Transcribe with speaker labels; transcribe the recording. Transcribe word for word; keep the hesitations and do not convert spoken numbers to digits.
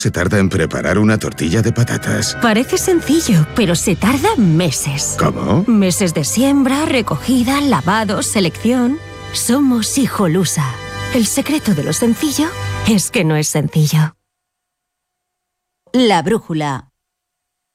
Speaker 1: se tarda en preparar una tortilla de patatas?
Speaker 2: Parece sencillo, pero se tarda meses.
Speaker 1: ¿Cómo?
Speaker 2: Meses de siembra, recogida, lavado, selección. Somos Hijolusa. El secreto de lo sencillo es que no es sencillo.
Speaker 3: La brújula.